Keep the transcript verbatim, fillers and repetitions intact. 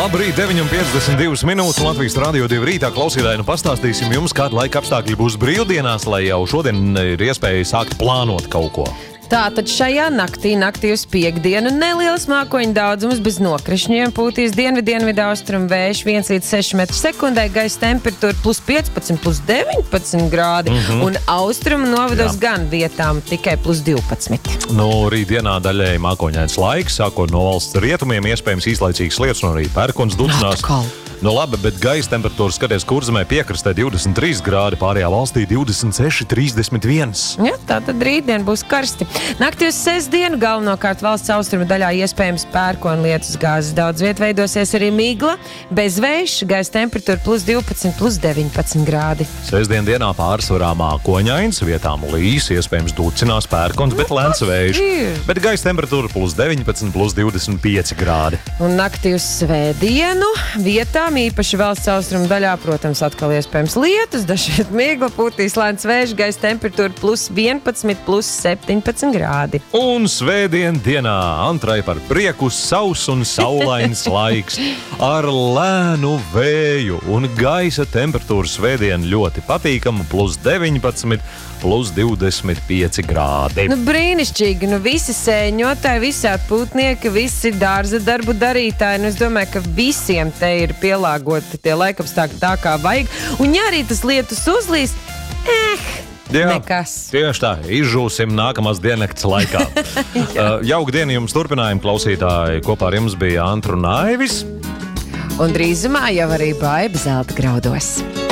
Labrīt, deviņi un piecdesmit divas minūtes Latvijas Radio divi rītā klausītāji. Nu pastāstīsim jums, kāda laika apstākļi būs brīvdienās, lai jau šodien ir iespēja sākt plānot kaut ko. Tātad šajā naktī, naktī uz piekdienu, neliels mākoņu daudzums bez nokrišņiem, pūtīs dienvidienvidu austrumu vējš viens līdz seši metri sekundē, gaisa temperatūra plus piecpadsmit, plus deviņpadsmit grādi, mm-hmm. un austrumu novados Jā. Gan vietām tikai plus divpadsmit. Nu, rītdienā daļēji mākoņains laiks, sākot no valsts rietumiem, iespējams īslaicīgs lietus, un arī pērkons dudzinās. Nu labi, bet gaisa temperatūra, skaties, Kurzemē piekrastē divdesmit trīs grādi, pārējā valstī divdesmit seši, trīsdesmit viens. Jā, tā tad rītdien būs karsti. Naktī uz sestdienu galvenokārt valsts austrumu daļā iespējams pērkona lietus gāzes. Daudz viet veidosies arī migla, bez vējš, gaisa temperatūra plus divpadsmit, plus deviņpadsmit grādi. Sestdien dienā pārsvarā mākoņains, vietām līs, iespējams dudzinās pērkons, bet lēns vējš. Bet gaisa temperatūra plus deviņpadsmit, plus divdesmit pieci grādi. Un naktī uz svētdienu vietām īpaši valsts austrumu daļā, protams, atkal iespējams lietus, dažviet migla, pūtīs lēns vējš, gaisa temperatūra plus vienpadsmit, plus septiņpadsmit grādi. Un svētdien dienā antrai par prieku sauss un saulains laiks ar lēnu vēju un gaisa temperatūra svētdien ļoti patīkama, plus deviņpadsmit, plus divdesmit pieci grādi. Nu, brīnišķīgi, nu visi sēņotāji, visādi putnieki, visi dārza darbu darītāji, nu es domāju, ka visiem te ir pielāgoti tie laikapstākļi tā kā vajag, un ja arī tas lietus uzlīs, eh, Jā, nekas. Tieši tā, izžūsim nākamās diennakts laikā. uh, Jauka diena jums turpinājumu, klausītāji. Kopā ar jums bija Antru Naivis. Un drīzumā jau arī Baiba Zelta graudos.